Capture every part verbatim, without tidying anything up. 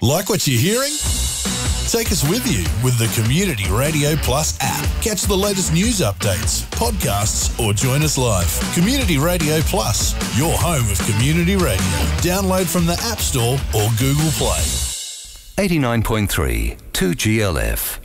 Like what you're hearing? Take us with you with the Community Radio Plus app. Catch the latest news updates, podcasts, or join us live. Community Radio Plus, your home of community radio. Download from the App Store or Google Play. eighty-nine point three, two G L F.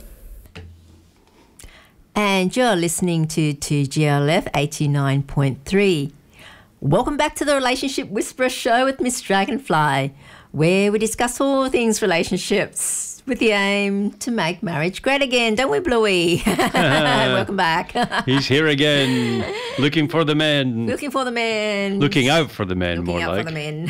And you're listening to two G L F eighty-nine point three. Welcome back to the Relationship Whisperer Show with Miss Dragonfly, where we discuss all things relationships with the aim to make marriage great again. Don't we, Bluey? Welcome back. He's here again, looking for the men. Looking for the men. Looking out for the men, looking more out like. for the men.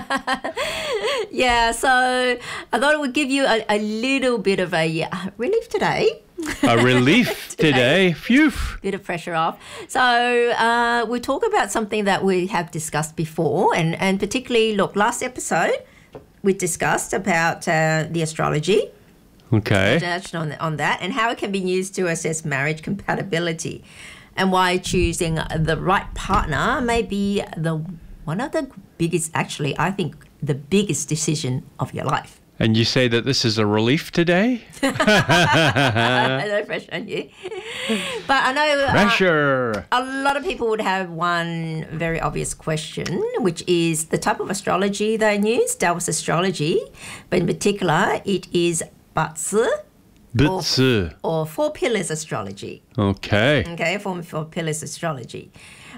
Yeah, so I thought it would give you a, a little bit of a uh, relief today. A relief today. Phew. Bit of pressure off. So uh, we talk about something that we have discussed before, and, and particularly, look, last episode we discussed about uh, the astrology. Okay. Touched on, on that, and how it can be used to assess marriage compatibility, and why choosing the right partner may be the one of the biggest, actually, I think, the biggest decision of your life. And you say that this is a relief today? No pressure on you. But I know Pressure. Uh, a lot of people would have one very obvious question, which is the type of astrology they use, Taoist astrology, but in particular, it is Bazi Bazi. or, or Four Pillars astrology. Okay. Okay, Four, four Pillars astrology.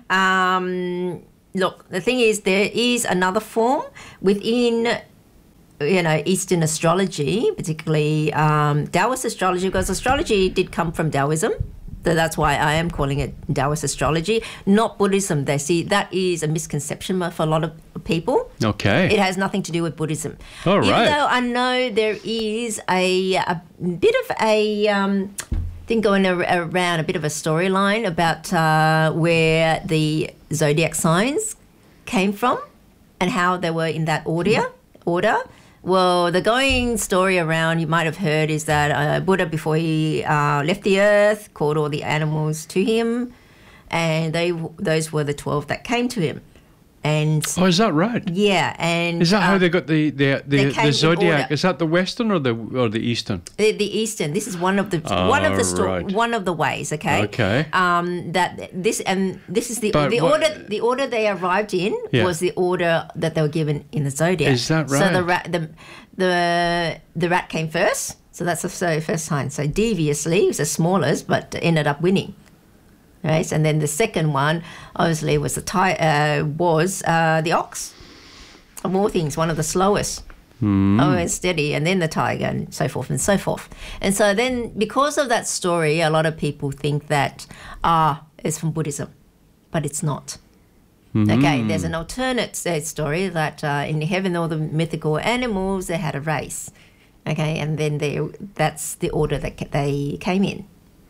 Um, look, the thing is, there is another form within, you know, Eastern astrology, particularly um, Taoist astrology, because astrology did come from Taoism. So that's why I am calling it Taoist astrology, not Buddhism. They see that is a misconception for a lot of people. Okay. It has nothing to do with Buddhism. All Even right. though I know there is a, a bit of a um, thing going ar- around, a bit of a storyline about uh, where the zodiac signs came from and how they were in that order. order. Well, the going story around, you might have heard, is that uh, Buddha, before he uh, left the earth, called all the animals to him, and they those were the twelve that came to him. And Oh, is that right? yeah, and Is that how uh, they got the the, they the, came the in zodiac? order. Is that the Western or the or the Eastern? the, the Eastern? This is one of the one of the sto- right. one of the ways. Okay. Okay. Um, that this and this is the But the what- order the order they arrived in Yeah. was the order that they were given in the zodiac. Is that So the right? rat the the the rat came first. So that's the so first sign. So deviously, it was the smallest, but ended up winning. Right, and then the second one, obviously, was the ti- uh, was uh, the ox. Of all things, one of the slowest. Hmm. Oh, and steady, and then the tiger, and so forth and so forth. And so then, because of that story, a lot of people think that ah, it's from Buddhism, but it's not. Okay, there's an alternate uh, story that uh, in heaven, all the mythical animals, they had a race. Okay, and then they that's the order that ca- they came in.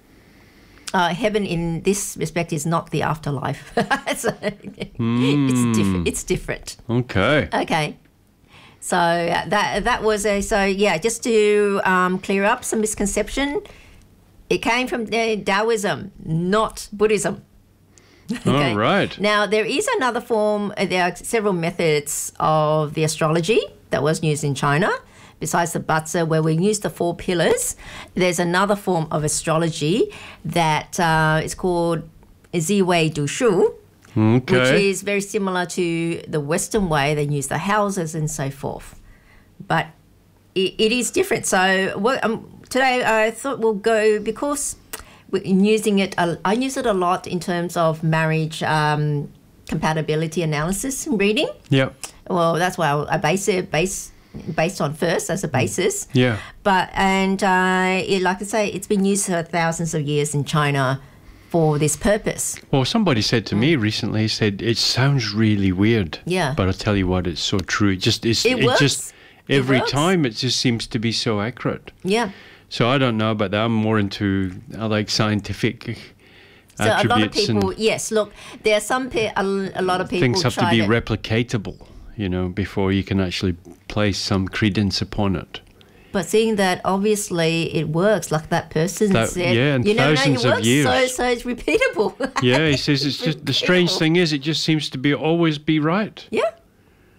Uh, heaven, in this respect, is not the afterlife. So, it's different. It's different. Okay. Okay. So uh, that that was a so yeah. Just to um, clear up some misconception, it came from uh, Taoism, not Buddhism. All right. Now there is another form. Uh, there are several methods of the astrology that was used in China. Besides the Bazi, where we use the four pillars, there's another form of astrology that uh, is called Ziwei Dushu, Okay. which is very similar to the Western way. They use the houses and so forth. But it, it is different. So what, um, today I thought we'll go, because we're using it, a- I use it a lot in terms of marriage um, compatibility analysis and reading. Yep. Well, that's why I, I base it base based on first as a basis. Yeah. But and uh, it, like I say, it's been used for thousands of years in China for this purpose. Well, somebody said to me recently, he said, it sounds really weird. Yeah. But I tell you what, it's so true. It just is. It works. just It every works. time it just seems to be so accurate. Yeah. So I don't know about that. I'm more into I like scientific So a lot of attributes people, and yes. Look, there are some pe- a, a lot of people things have to try be replicatable, you know, before you can actually place some credence upon it. But seeing that obviously it works, like that person That- said, yeah, and you know, no, thousands it of works, years. so so it's repeatable. Yeah, he says it's just the strange Repeatable. thing is it just seems to be always be right. Yeah.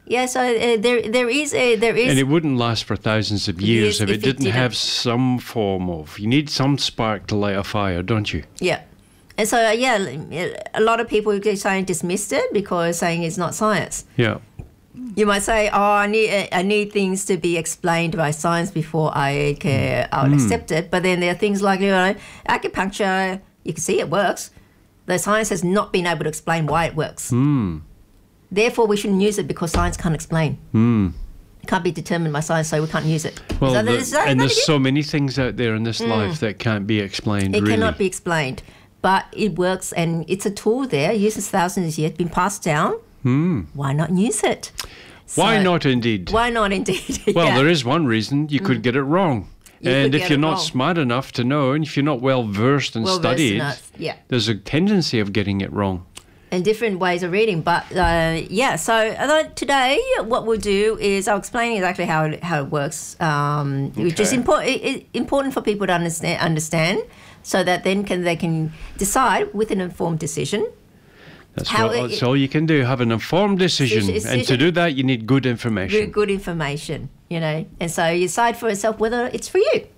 Yeah, so uh, there there is a there is And it wouldn't last for thousands of years Years if, if it it didn't didn't. have some form of. You need some spark to light a fire, don't you? yeah. And so uh, yeah, a lot of people are saying dismissed it because saying it's not science. Yeah. You might say, "Oh, I need I need things to be explained by science before I can I'll accept it." But then there are things like you know acupuncture. You can see it works. The science has not been able to explain why it works. Therefore, we shouldn't use it because science can't explain. It can't be determined by science, so we can't use it. Well, Is that- the- is that- and that there's it? so many things out there in this life that can't be explained. It really. cannot be explained, but it works, and it's a tool there, used since thousands of years, been passed down. Why not use it? Why So- not, indeed? Why not, indeed? Well, Yeah. there is one reason. You could get it wrong. You and could if get you're it not wrong. smart enough to know, and if you're not well versed and Well-versed studied, enough, yeah. there's a tendency of getting it wrong. And different ways of reading. But uh, yeah, so uh, today what we'll do is I'll explain exactly how it, how it works, um, which is Okay. important important for people to understand, understand, so that then can they can decide with an informed decision. That's, How what, it- that's all you can do. Have an informed decision. Decision- And to do that, you need good information. Good, good information, you know, and so you decide for yourself whether it's for you.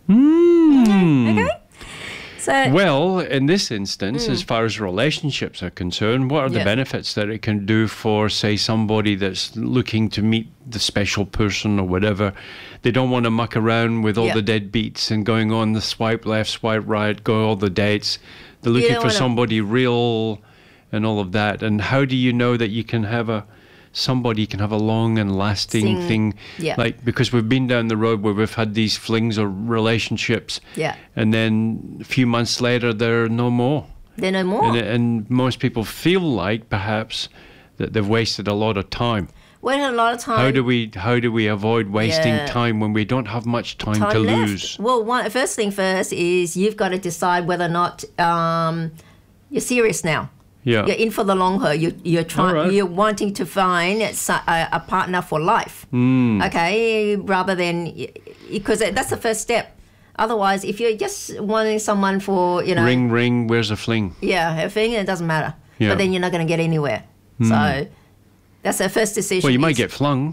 Mm. Okay. So Well, in this instance, as far as relationships are concerned, what are the Yeah. benefits that it can do for, say, somebody that's looking to meet the special person or whatever? They don't want to muck around with all Yeah. the deadbeats and going on the swipe left, swipe right, go all the dates. They're looking don't for wanna- somebody real and all of that. And how do you know that you can have a somebody can have a long and lasting Sing- thing? yeah. Like, because we've been down the road where we've had these flings or relationships, Yeah. and then a few months later they're no more. they're no more. And, and most people feel like perhaps that they've wasted a lot of time. Well, a lot of times. How do we how do we avoid wasting Yeah. time when we don't have much time, time to left. lose? Well, one, first thing first is you've got to decide whether or not um, you're serious now. Yeah. You're in for the long haul. You, you're trying. All right. You're wanting to find a, a partner for life. Hmm. Okay, rather than because that's the first step. Otherwise, if you're just wanting someone for you know, Ring ring, where's a fling? yeah, a thing, it doesn't matter. Yeah. Hmm. But then you're not going to get anywhere. So that's the first decision. Well, you might is- get flung.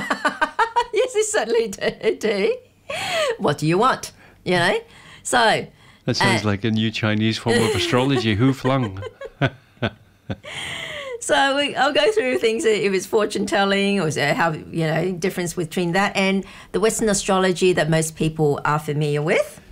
Yes, you certainly do. do. What do you want? You know. So. That sounds Uh, like a new Chinese form of astrology. Who flung? So we, I'll go through things if it's fortune telling or is there how you know difference between that and the Western astrology that most people are familiar with.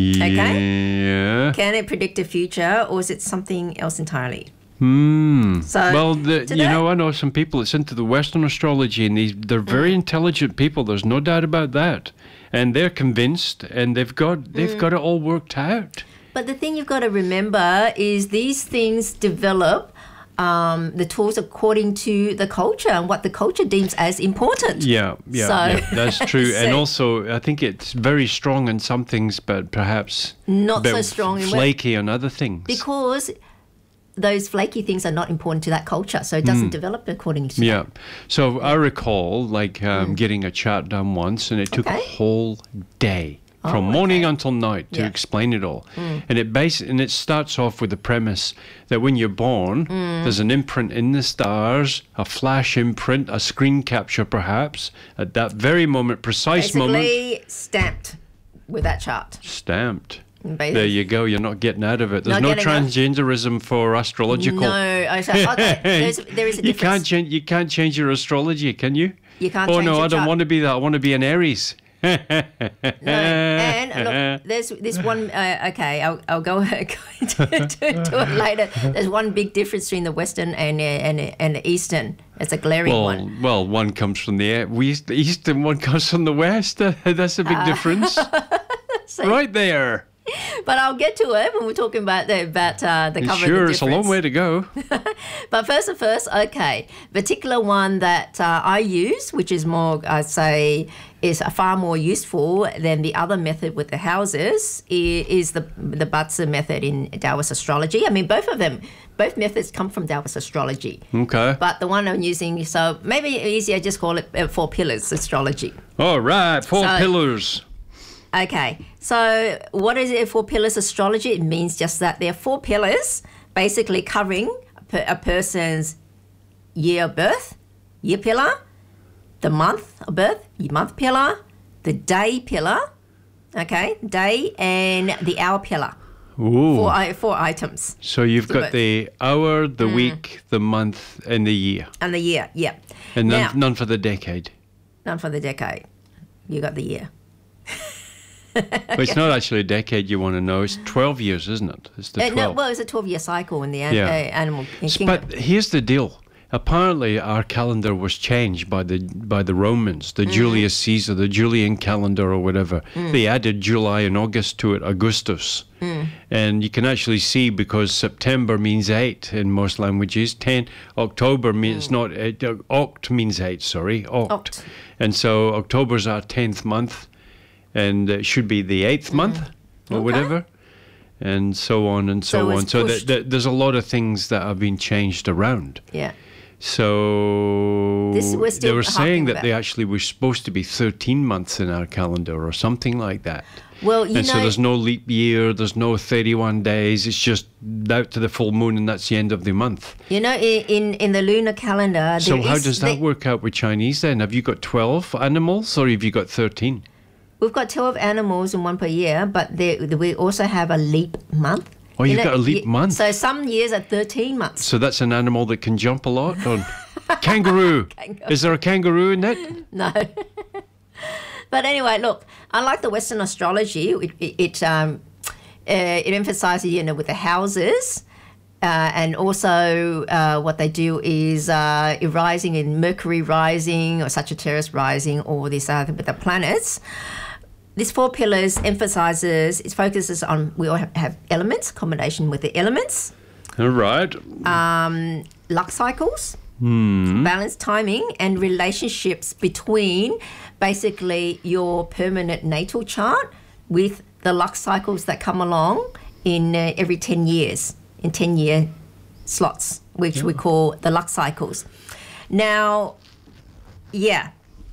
Yeah. Can it predict the future or is it something else entirely? Hmm. So Well, the, you today- know, I know some people that's into the Western astrology, and these they're very Mm. intelligent people. There's no doubt about that, and they're convinced, and they've got they've Mm. got it all worked out. But the thing you've got to remember is these things develop um, the tools according to the culture and what the culture deems as important. Yeah, yeah, So- yeah, that's true. and So- also, I think it's very strong in some things, but perhaps Not a bit so strong in what- flaky on other things. Because those flaky things are not important to that culture, so it doesn't develop according to Hmm. yeah. that. So I recall like um, getting a chart done once, and it took Okay. a whole day. From Oh, morning okay. until night to Yeah. explain it all, and it base and it starts off with the premise that when you're born, there's an imprint in the stars, a flash imprint, a screen capture, perhaps at that very moment, precise moment, Basically stamped with that chart. stamped. Basically. There you go. You're not getting out of it. There's Not no getting out. transgenderism for astrological. No, I said, okay, there's, there is a you difference. can't change. You can't change your astrology, can you? You can't Oh change no, your I don't chart. want to be that. I want to be an Aries. No, and look, there's this one. Uh, okay, I'll, I'll go, go into to, to it later. There's one big difference between the Western and uh, and and the Eastern. It's a glaring Well, one. well, one comes from the e- we the east and one comes from the west. That's a big Ah. difference, right there. But I'll get to it when we're talking about the about uh, the cover. Sure, the it's a long difference. way to go. But first and first, okay, particular one that uh, I use, which is more, I'd say, is far more useful than the other method with the houses, i- is the the Batsa method in Taoist astrology. I mean, both of them, both methods come from Taoist astrology. Okay. But the one I'm using, so maybe easier, just call it uh, four pillars astrology. All right, four So- pillars. Okay, so what is it for pillars astrology? It means just that there are four pillars basically covering a, per- a person's year of birth, year pillar, the month of birth, your month pillar, the day pillar, okay, day, and the hour pillar. Ooh. Four, i- four items. So you've to got birth. the hour, the week, the month, and the year. And the year, yeah. And none, Now, none for the decade. none for the decade. You got the year. But it's not actually a decade you want to know. It's twelve years, isn't it? It's the Uh, no, twelve. well, it's a twelve-year cycle in the an- Yeah. uh, animal S- kingdom. But here's the deal. Apparently, our calendar was changed by the by the Romans, the Mm. Julius Caesar, the Julian calendar or whatever. Mm. They added July and August to it, Augustus. Mm. And you can actually see because September means eight in most languages. Ten October means not eight, uh, oct means eight. Sorry, oct. Mm. Oct. And so October's our tenth month, and it should be the eighth month or Mm. Okay. whatever. And so on and so, So it's on. So th- pushed. th- there's a lot of things that have been changed around. Yeah. So This- we're they still were saying harking that back. they actually were supposed to be thirteen months in our calendar or something like that. Well, you and so know- there's no leap year, there's no thirty-one days. It's just out to the full moon, and that's the end of the month. You know, in, in, in the lunar calendar, So there how is does that the- work out with Chinese then? Have you got twelve animals, or have you got thirteen? We've got twelve animals and one per year, but there, we also have a leap month. Oh, You you've got a leap y- month. So some years are thirteen months. So that's an animal that can jump a lot. Or kangaroo. Is there a kangaroo in that? No. But anyway, look, unlike the Western astrology, it, it, it, um, uh, it emphasizes, you know, with the houses. Uh, and also, uh, what they do is uh, rising in Mercury rising or Sagittarius rising, or this other with the planets. These four pillars emphasizes, it focuses on, we all have, have elements, combination with the elements, All right. luck cycles, balance timing, and relationships between basically your permanent natal chart with the luck cycles that come along in uh, every ten years, in ten year slots, which we call the luck cycles. Now, yeah,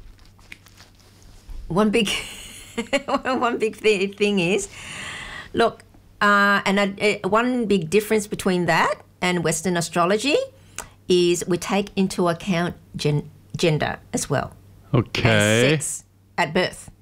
one big one big th- thing is, look, uh, and uh, one big difference between that and Western astrology is we take into account gen- gender as well Okay. as sex at birth.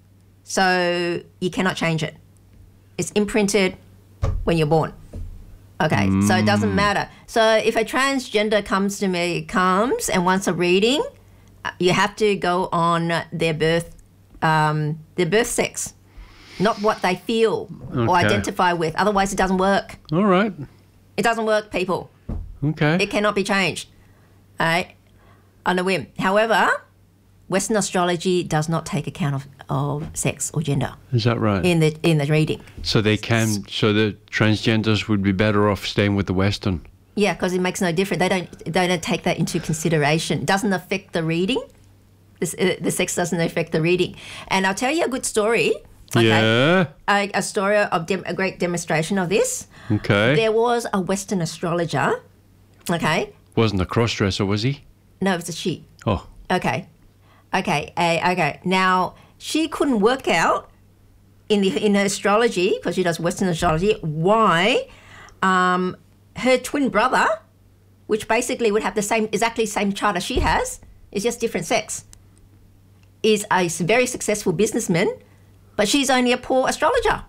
So you cannot change it. It's imprinted when you're born. Okay, so it doesn't matter. So if a transgender comes to me, comes and wants a reading, uh, you have to go on their birth, um, their birth sex, not what they feel or Okay. identify with. Otherwise, it doesn't work. All right. It doesn't work, people. Okay. It cannot be changed, all right, on a whim. However, Western astrology does not take account of, of sex or gender Is that right? in the in the reading. So they can. So the transgenders would be better off staying with the Western. Yeah, because it makes no difference. They don't they don't take that into consideration. It doesn't affect the reading. This, uh, the sex doesn't affect the reading. And I'll tell you a good story. Okay. Yeah. A, a story of dem- a great demonstration of this. Okay. There was a Western astrologer. Okay. Wasn't a crossdresser, was he? No, it was a she. Oh. Okay. Okay. Uh, okay. Now, she couldn't work out in the in her astrology, because she does Western astrology, why um, her twin brother, which basically would have the same, exactly same chart as she has, is just different sex, is a s- very successful businessman, but she's only a poor astrologer.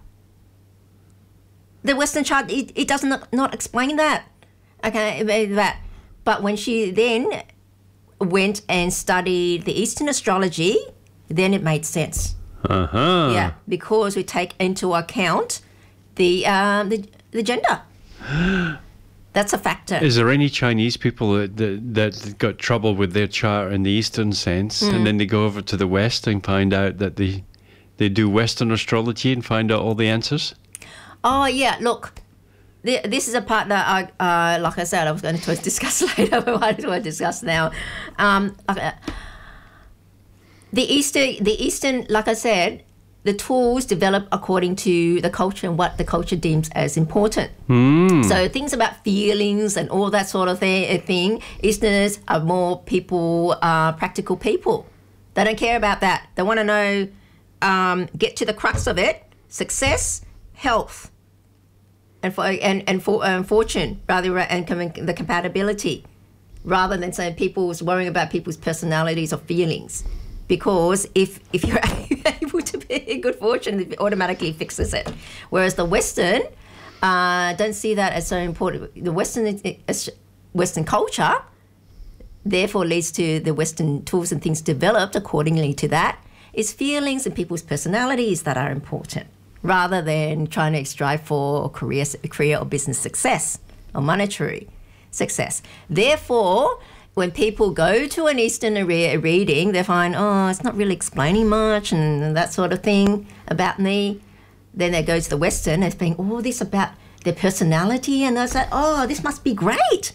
The Western chart, it, it does not, not explain that. Okay, that. But when she then went and studied the Eastern astrology, then it made sense. Uh huh. Yeah, because we take into account the um, the, the gender. That's a factor. Is there any Chinese people that, that that got trouble with their chart in the Eastern sense, Mm. and then they go over to the West and find out that they they do Western astrology and find out all the answers? Oh yeah, look, th- this is a part that I, uh, like I said, I was going to discuss later, but I want to discuss now. Um, okay. The Eastern, the Eastern, like I said, the tools develop according to the culture and what the culture deems as important. So things about feelings and all that sort of thing, thing Easterners are more people, uh, practical people. They don't care about that. They want to know, um, get to the crux of it, success, health, and for and and for um, fortune rather, and com- the compatibility. rather than saying people's worrying about people's personalities or feelings. Because if if you're able to be in good fortune, it automatically fixes it. Whereas the Western uh, don't see that as so important. The Western Western culture therefore leads to the Western tools and things developed accordingly to that. It's feelings and people's personalities that are important, rather than trying to strive for career, career or business success or monetary success. Therefore, when people go to an Eastern re- reading, they find, oh, it's not really explaining much and that sort of thing about me. Then they go to the Western, they're saying all this about their personality, and they say, oh, this must be great.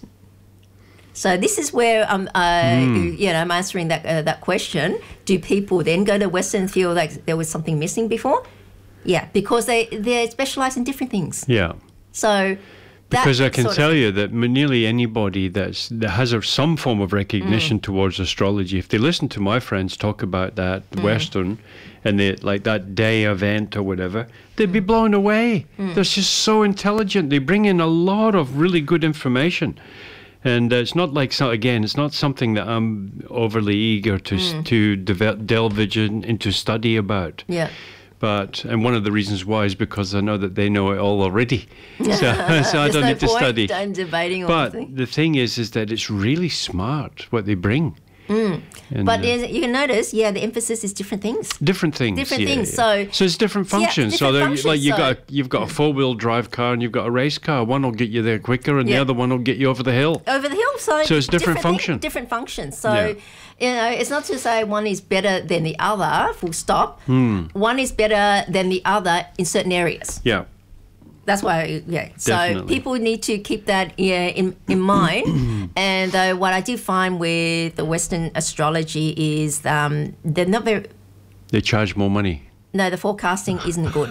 So this is where um, uh, mm. you know, I'm answering that uh, that question. Do people then go to Western and feel like there was something missing before? Yeah, because they they specialize in different things. Yeah. So. Because I can tell you that nearly anybody that's, that has a, some form of recognition mm. towards astrology, if they listen to my friends talk about that mm. Western and they, like that day event or whatever, they'd mm. be blown away. Mm. They're just so intelligent. They bring in a lot of really good information. And uh, it's not like, so again, it's not something that I'm overly eager to mm. to develop, delve in, into study about. Yeah. But, and one of the reasons why is because I know that they know it all already. So, so I don't no need to study. I'm debating but the, the thing is, is that it's really smart what they bring. Mm. And, but uh, you can notice, yeah, the emphasis is different things. Different things. Different yeah, things. Yeah. So, so it's different functions. Yeah, different so functions, like you so. got a, you've got a four-wheel drive car and you've got a race car. One will get you there quicker, and yeah. the other one will get you over the hill. Over the hill. So, so it's different, different function. Thing, different functions. So. Yeah. You know, it's not to say one is better than the other, full stop. Hmm. One is better than the other in certain areas. Yeah. That's why, yeah. So Definitely. people need to keep that yeah, in, in mind. And uh, what I do find with the Western astrology is um, they're not very... They charge more money. No, the forecasting isn't good.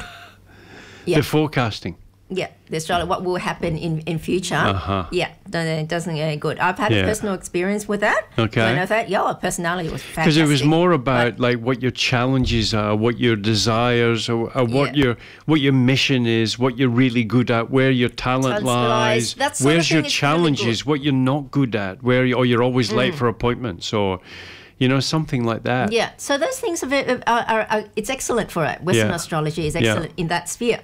Yeah. The forecasting. Yeah, the astrology, what will happen in, in future. Uh-huh. Yeah, it doesn't get good. I've had Yeah. a personal experience with that. Okay. So I know that, yeah, personality was fantastic. Because it was more about but, like what your challenges are, what your desires are, or what Yeah. your what your mission is, what you're really good at, where your talent Talents lies. lies, That sort of where's your thing is really challenges, good. what you're not good at, where you, or you're always late for appointments, or you know, something like that. Yeah, so those things are, very- are, are, are it's excellent for it. Western Yeah. astrology is Yeah. excellent in that sphere.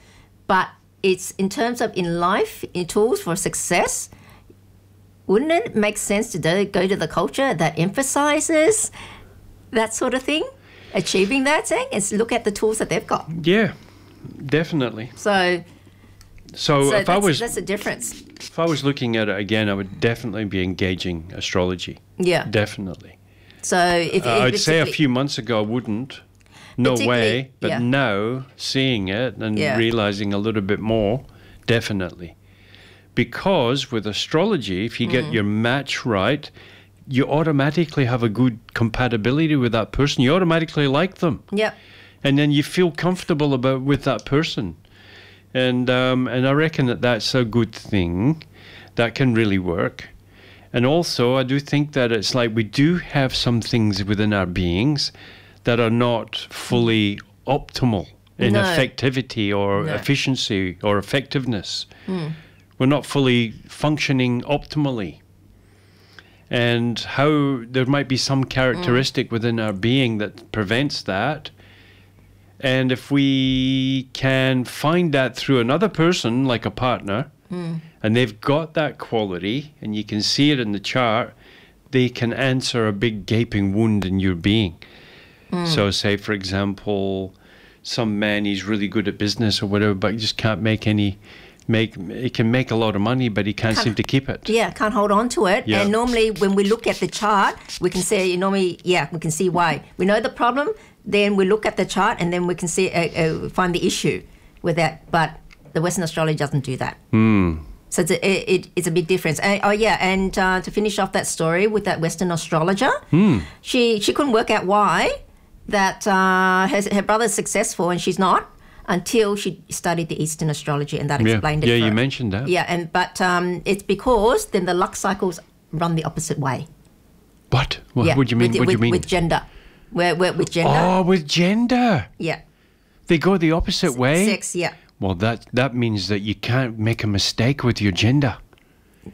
But it's in terms of in life, in tools for success, wouldn't it make sense to do, go to the culture that emphasizes that sort of thing? Achieving that thing is look at the tools that they've got. Yeah, definitely. So, So, so if I that's, was that's a difference. if I was looking at it again, I would definitely be engaging astrology. Yeah. Definitely. So if, Uh, if I'd say a basically- few months ago I wouldn't. No Particularly- way. But yeah. now, seeing it and Yeah. realizing a little bit more, definitely. Because with astrology, if you get Mm. your match right, you automatically have a good compatibility with that person. You automatically like them. Yep. And then you feel comfortable about with that person. And um, and I reckon that that's a good thing. That can really work. And also, I do think that it's like we do have some things within our beings that are not fully optimal in No. effectivity or No. efficiency or effectiveness. Mm. We're not fully functioning optimally. And how there might be some characteristic within our being that prevents that. And if we can find that through another person, like a partner, Mm. and they've got that quality, and you can see it in the chart, they can answer a big gaping wound in your being. Mm. So say, for example, some man, he's really good at business or whatever, but he just can't make any, make, he can make a lot of money, but he can't, Can't- seem to keep it. Yeah, can't hold on to it. Yeah. And normally when we look at the chart, we can say, normally, yeah, we can see why. We know the problem, then we look at the chart and then we can see, uh, uh, find the issue with that. But the Western astrology doesn't do that. Hmm. So it's a, it, it's a big difference. And, oh yeah, and uh, to finish off that story with that Western astrologer, Hmm. she she couldn't work out why that uh, her, her brother's successful and she's not until she studied the Eastern astrology, and that Yeah, explained it. yeah, for you her. mentioned that. Yeah, and but um, it's because then the luck cycles run the opposite way. What? What, Yeah, what do you mean? With, what do you with- mean? With gender, where, where with gender. Oh, with gender. Yeah. They go the opposite way? Sex. Yeah. Well, that that means that you can't make a mistake with your gender.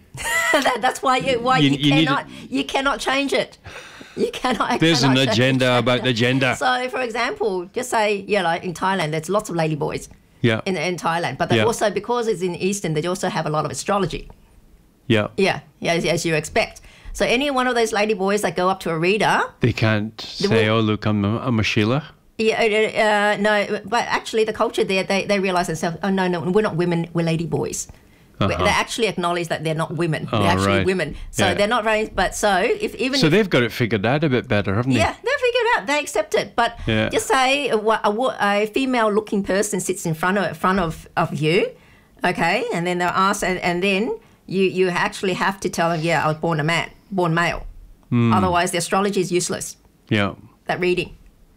that, that's why you why you, You- you need cannot you cannot change it. You cannot. There's an cannot change agenda it. about the gender. So, for example, just say, yeah, like in Thailand, there's lots of lady boys Yeah. in, in Thailand, but they Yeah. also, because it's in Eastern, they also have a lot of astrology. Yeah. Yeah, yeah, as, as you expect. So, any one of those lady boys that go up to a reader, They can't say, will- oh, look, I'm a, I'm a Sheila. yeah, uh, uh, no, but actually, the culture there, they, they realize themselves, oh, no, no, we're not women, we're lady boys. We- They actually acknowledge that they're not women. Oh, they're actually right. women. So Yeah. they're not very. But so if even So if, they've got it figured out a bit better, haven't they? yeah, they figure it out. They accept it. But Yeah. just say a, wa- a, wa- a female-looking person sits in front of front of, of you, okay, and then they'll ask, and, and then you you actually have to tell them, yeah, I was born a man, born male. Hmm. Otherwise, the astrology is useless. Yeah. That reading.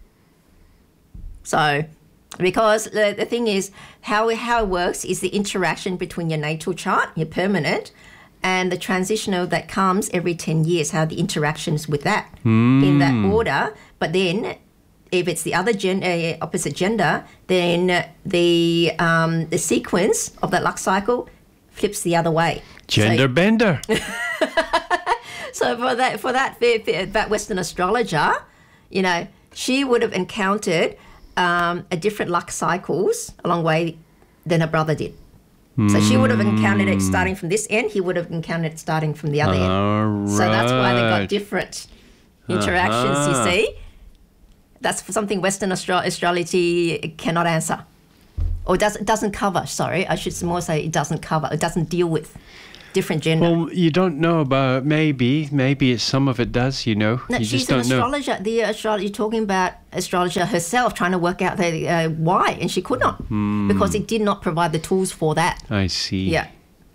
So, because the, the thing is, how it, how it works is the interaction between your natal chart, your permanent, and the transitional that comes every ten years, how the interactions with that in that order. But then, if it's the other gen, uh, opposite gender, then the um, the sequence of that luck cycle flips the other way. Gender So, bender. so for that for that that Western astrologer, you know, she would have encountered um, a different luck cycles along the way than her brother did. So she would have encountered it starting from this end. He would have encountered it starting from the other end. All So that's why they got right. different interactions. Uh-huh. You see, that's something Western astro- astrology cannot answer, or does doesn't cover. Sorry, I should more say it doesn't cover. It doesn't deal with different gender. Well, you don't know about maybe, maybe it's some of it does. You know, No, you she's just an don't know. astrologer. The astrologer, you're talking about astrologer herself trying to work out the, uh, why, and she could not Hmm. because it did not provide the tools for that. I see. Yeah.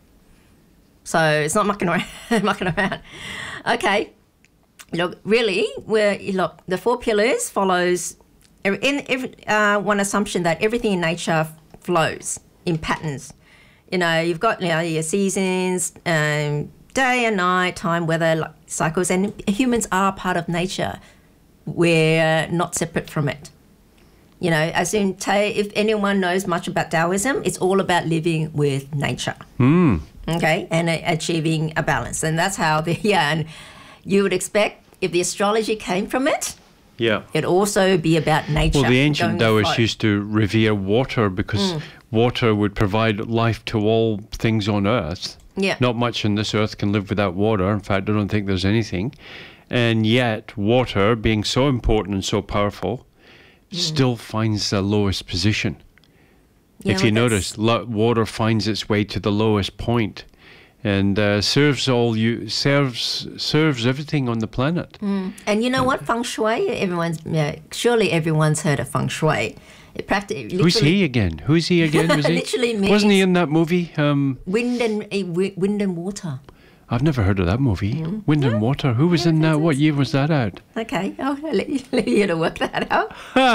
So it's not mucking around. mucking around. Okay. Look, really, we're, look, the four pillars follows every- in every, uh, one assumption that everything in nature flows in patterns. You know, you've got, you know, your seasons, um, day and night, time, weather like, cycles, and humans are part of nature. We're not separate from it. You know, as in, ta- if anyone knows much about Taoism, it's all about living with nature. Okay, and uh, achieving a balance. And that's how the, yeah, and you would expect if the astrology came from it, Yeah. it'd also be about nature. Well, the ancient going with Taoists flow. used to revere water because Mm. water would provide life to all things on earth. Yeah. Not much on this earth can live without water. In fact, I don't think there's anything. And yet, water, being so important and so powerful, Mm. still finds the lowest position. Yeah, if you well, notice, lo- water finds its way to the lowest point and uh, serves all you serves serves everything on the planet. And you know what? Feng Shui, everyone's, yeah, surely everyone's heard of Feng Shui. It practically, Who's he again? Who's he again? Was he? Literally Wasn't he means- in that movie? Um, Wind and, uh, wi- wind and water. I've never heard of that movie. Wind and Water. Who was in that? What year was that out? Okay, I'll let you, let you to work that out.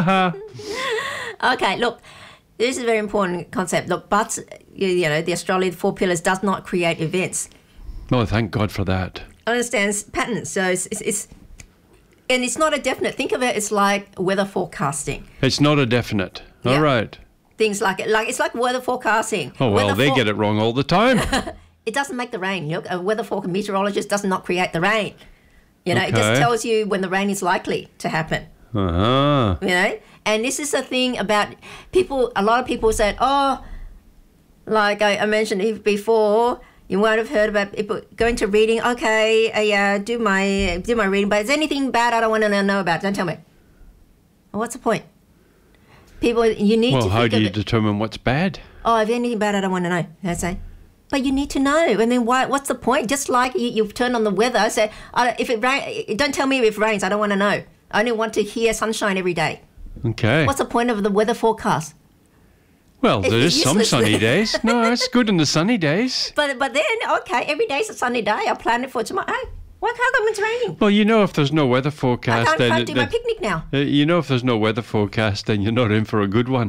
Okay, look, this is a very important concept. Look, but, you you know, the astrology, the four pillars, does not create events. Oh, thank God for that. Understands patterns. So it's, it's, it's, and it's not a definite. Think of it as like weather forecasting. It's not a definite. All Yeah. right. Things like it, like it's like weather forecasting. Oh, well, Weather they for- get it wrong all the time. It doesn't make the rain. Look, a weather forecast meteorologist does not create the rain. You know, it just Okay. tells you when the rain is likely to happen. Uh-huh. You know, and this is the thing about people. A lot of people said, "Oh, like I, I mentioned it before, you might have heard about people going to reading. Okay, I uh, do my do my reading, but is there anything bad I don't want to know about? Don't tell me. Well, what's the point? People, you need Well, to how think do of you it. determine what's bad? Oh, if anything bad, I don't want to know. I say, but you need to know. And then why? What's the point? Just like you, you've turned on the weather. Say, I, if it rain, don't tell me if it rains. I don't want to know. I only want to hear sunshine every day. Okay. What's the point of the weather forecast? Well, there It's is some useless. sunny days. No, it's good in the sunny days. But but then okay, every day's a sunny day. I plan it for tomorrow. Hey, why can't I go when it's raining? Well, you know, if there's no weather I forecast, can't, then, can't do my then- picnic now. uh, you know, if there's no weather forecast, then you're not in for a good one.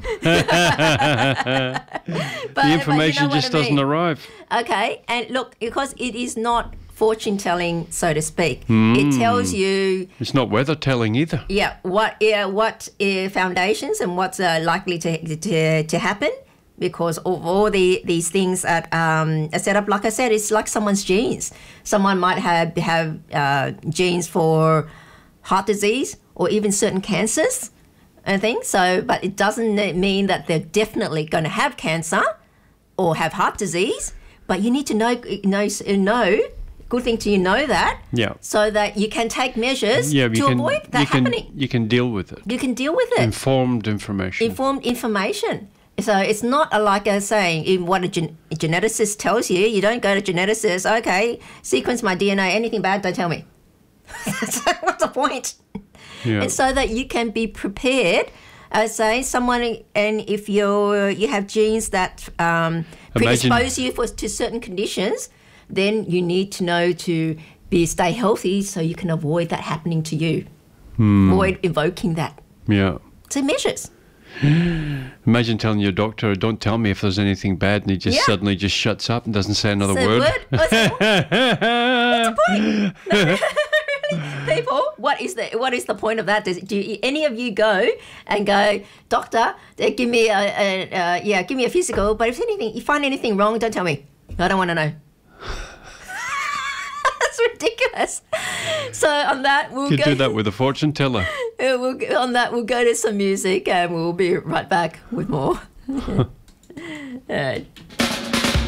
But, The information but you know just what I doesn't mean. arrive. Okay, and look, because it is not fortune telling, so to speak. Hmm. It tells you, It's not weather telling either. yeah, what uh, what uh, foundations and what's uh, likely to, to to happen because of all the these things that um, are set up. Like I said, it's like someone's genes. Someone might have have uh, genes for heart disease or even certain cancers and things. So, but it doesn't mean that they're definitely going to have cancer or have heart disease. But you need to know know know. Good thing to you know that. Yeah. So that you can take measures Yeah, to you can, avoid that you can, happening. You can deal with it. You can deal with it. Informed information. Informed information. So it's not a, like I was saying, in what a, gen- a geneticist tells you. You don't go to geneticist, okay, sequence my D N A, anything bad, don't tell me. What's the point? Yeah. And so that you can be prepared, as say, someone, and if you you have genes that um, predispose you for, to certain conditions, then you need to know to be stay healthy so you can avoid that happening to you. Hmm. Avoid evoking that. Yeah. So measures. Imagine telling your doctor, don't tell me if there's anything bad, and he just Yeah. suddenly just shuts up and doesn't say another So word. word? What's the, what's the point? No, really? People, what is the what is the point of that? Does, do you, any of you go and go, doctor, uh, give me a, a uh, yeah, give me a physical, but if anything, you find anything wrong, don't tell me. I don't want to know. That's ridiculous. So on that, we'll You go. do that with a fortune teller. Uh, we'll, on that, we'll go to some music and we'll be right back with more. All right.